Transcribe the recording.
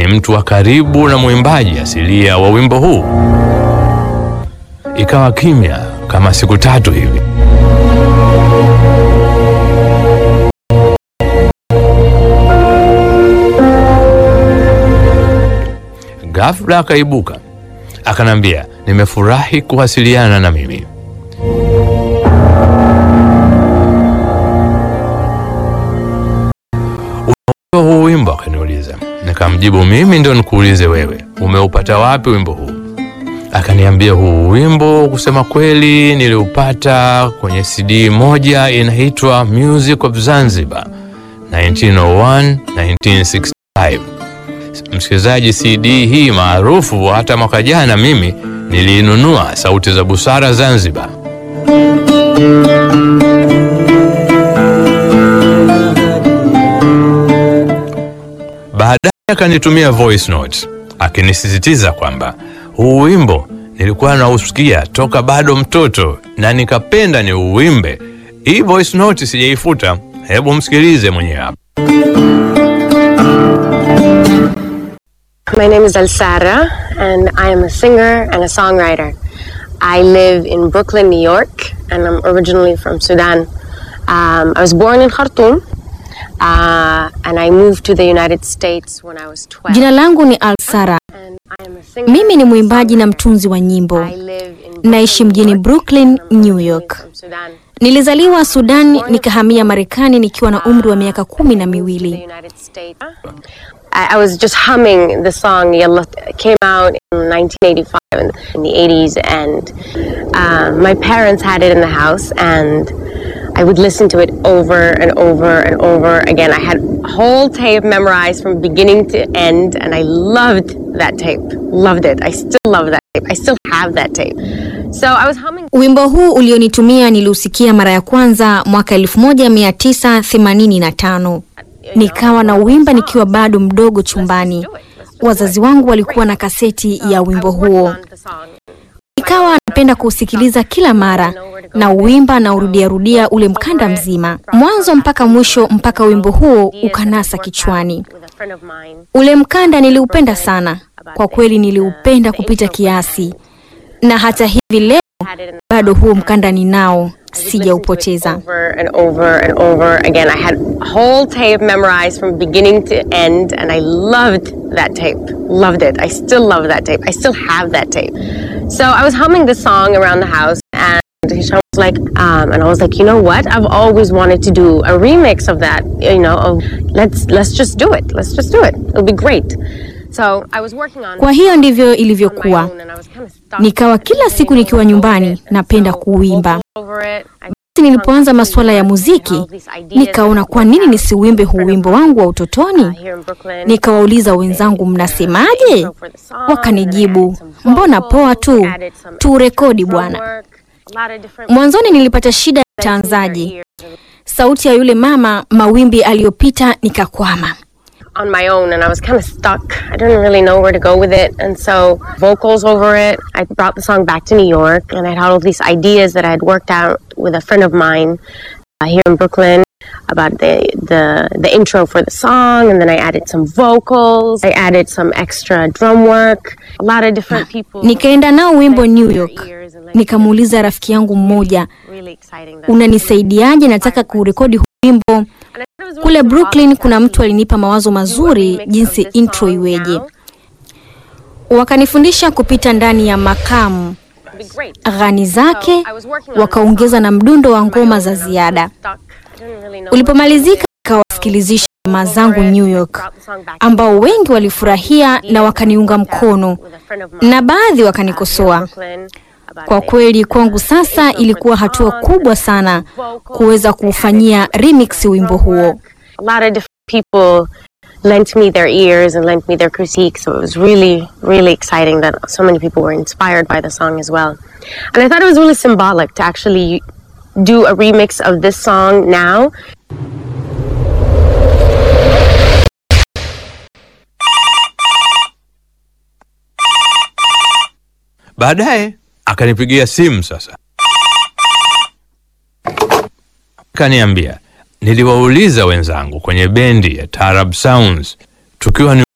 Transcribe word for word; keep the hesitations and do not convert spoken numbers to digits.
mtu wa karibu na mwimbaji asilia wa wimbo huu. Ikawa kimya kama siku tatu hivi. Ghafla akaibuka, akanambia, nimefurahi kuwasiliana na mimi. Unajua huu wimbo? Akaniuliza. Nikamjibu, mimi ndio nikuulize wewe, umeupata wapi wimbo huu? Akaniambia, huu wimbo kusema kweli niliupata kwenye C D moja inaitwa Music of Zanzibar nineteen oh one to nineteen sixty-five. Msikilizaji, C D hii maarufu hata mwaka jana mimi niliinunua, Sauti za Busara Zanzibar. Baadaye akanitumia voice note akinisisitiza kwamba huu wimbo nilikuwa nausikia toka bado mtoto na nikapenda ni uwimbe. Hii voice note sijaifuta, hebu msikilize mwenyewe hapa. My name is Alsara and I am a singer and a songwriter. I live in Brooklyn, New York, and I'm originally from Sudan. Um, I was born in Khartoum. Uh, and I moved to the United States when I was twelve. Jina langu ni Alsara. Mimi ni mwimbaji na mtunzi wa nyimbo. Naishi mjini Brooklyn, New York. Nilizaliwa Sudan, nikahamia Marekani nikiwa na umri wa miaka kumi na miwili. I was just humming the song. It came out in nineteen eighty-five in the eighties, and uh, my parents had it in the house, and I would listen to it over and over and over again. I had a whole tape memorized from beginning to end, and I loved that tape. Loved it. I still love that tape. I still have that tape. So I was humming. Wimbo huu ulionitumia niliusikia mara ya kwanza mwaka elfu moja mia tisa themanini na tano. Nikawa na uimba nikiwa bado mdogo chumbani. Wazazi wangu walikuwa na kaseti ya wimbo huo. Nikawa napenda kusikiliza kila mara na uimba na urudia rudia ule mkanda mzima, mwanzo mpaka mwisho, mpaka wimbo huo ukanasa kichwani. Ule mkanda niliupenda sana. Kwa kweli niliupenda kupita kiasi. Na hata hivi leo bado huo mkanda ninao, sijaupoteza. Over and over and over again. I had a whole tape memorized from beginning to end, and I loved that tape. Loved it. I still love that tape. I still have that tape. So I was humming this song around the house, and Hisham was like, um, and I was like, you know what? I've always wanted to do a remix of that. You know, of, let's let's just do it. Let's just do it. It'll be great. So I was working on. Kwa hiyo ndivyo ilivyokuwa. Nikawa kila siku nikiwa nyumbani napenda kuimba. Nilipoanza masuala ya muziki, nikaona kwa nini nisiuimbe huu wimbo wangu wa utotoni? Nikawauliza wenzangu, mnasemaje? Wakanijibu, mbona poa tu, tu rekodi bwana. Mwanzoni nilipata shida ya utaanzaji. Sauti ya yule mama, mawimbi aliyopita, nikakwama. On my own, and I was kind of stuck. I didn't really know where to go with it, and so vocals over it. I brought the song back to New York, and I had all these ideas that I had worked out with a friend of mine uh, here in Brooklyn about the, the the intro for the song, and then I added some vocals. I added some extra drum work. A lot of different people. Nikaenda nao wimbo New York. Nikamuuliza rafiki yangu mmoja, unanisaidiaje? Nataka kurekodi wimbo. Kule Brooklyn kuna mtu alinipa mawazo mazuri jinsi intro iweje. Wakanifundisha kupita ndani ya makamu, ghani zake, wakaongeza na mdundo wa ngoma za ziada. Ulipomalizika nikawasikilizisha jamaa zangu New York, ambao wengi walifurahia na wakaniunga mkono, na baadhi wakanikosoa. Kwa kweli kwangu sasa ilikuwa hatua kubwa sana kuweza kufanyia remix wimbo huo. A lot of different people lent me their ears and lent me their critiques, so it was really, really exciting that so many people were inspired by the song as well. And I thought it was really symbolic to actually do a remix of this song now. Baadaye akanipigia simu sasa. Kaniambia, niliwauliza wenzangu kwenye bendi ya Tarab Sounds tukiwa